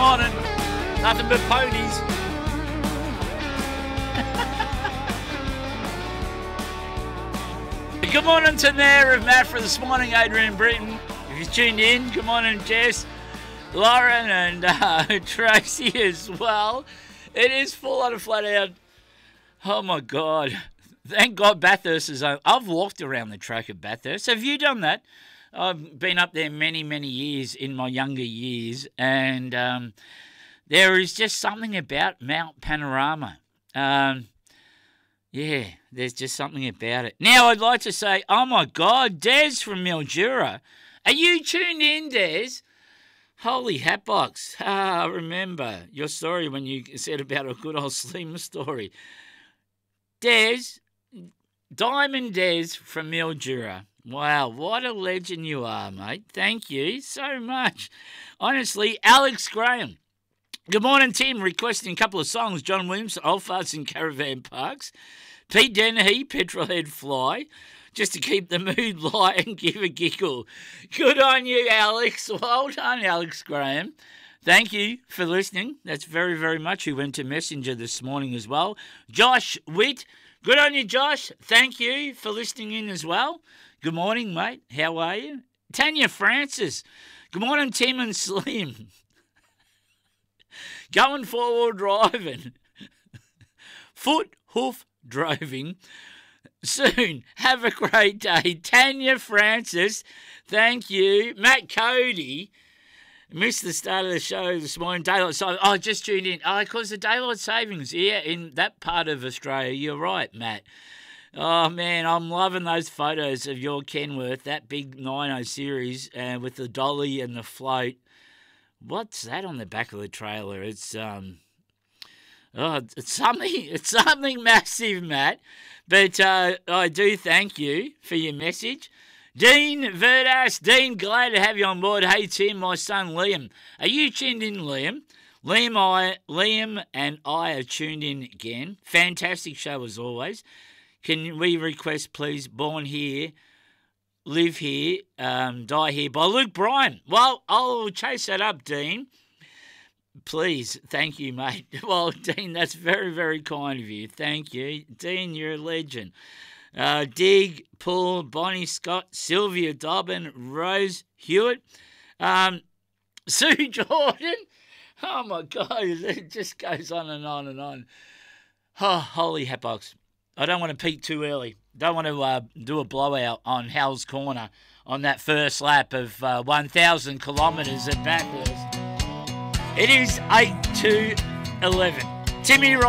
morning. Nothing but ponies. Good morning to Mayor of Maffra this morning, Adrian Britton. If you tuned in, good morning, Jess, Lauren, and Tracy as well. It is full on flat out. Oh my God. Thank God Bathurst is over. I've walked around the track at Bathurst. Have you done that? I've been up there many, many years in my younger years, and there is just something about Mount Panorama. Yeah, there's just something about it. Now, I'd like to say, oh my God, Des from Mildura. Are you tuned in, Des? Holy hatbox. I remember your story when you said about a good old Slim story. Des, Diamond Des from Mildura. Wow, what a legend you are, mate. Thank you so much. Honestly, Alex Graham. Good morning, Tim. Requesting a couple of songs. John Williams, Old Farts and Caravan Parks. Pete Dennehy, Petrolhead Fly. Just to keep the mood light and give a giggle. Good on you, Alex. Well done, Alex Graham. Thank you for listening. That's very, very much. Who went to Messenger this morning as well. Josh Witt. Good on you, Josh. Thank you for listening in as well. Good morning, mate. How are you? Tanya Francis. Good morning, Tim and Slim. Going forward driving. Foot hoof driving. Soon. Have a great day. Tanya Francis. Thank you. Matt Cody. Missed the start of the show this morning. Daylight savings. Oh, just tuned in. Oh, because the daylight savings. Yeah, in that part of Australia. You're right, Matt. Oh, man, I'm loving those photos of your Kenworth, that big 90 series, with the dolly and the float. What's that on the back of the trailer? It's something massive, Matt. But I do thank you for your message. Dean Verdas, Dean, glad to have you on board. Hey, Tim, my son Liam. Are you tuned in, Liam? Liam and I are tuned in again. Fantastic show as always. Can we request, please, Born Here, Live Here, Die Here by Luke Bryan? Well, I'll chase that up, Dean. Please, thank you, mate. Well, Dean, that's very, very kind of you. Thank you. Dean, you're a legend. Dig, Paul, Bonnie Scott, Sylvia Dobbin, Rose Hewitt, Sue Jordan. Oh, my God, it just goes on and on and on. Oh, holy hatbox. I don't want to peak too early. Don't want to do a blowout on Hal's Corner on that first lap of 1,000 kilometres at Bathurst. It is 8 to 11. Timmy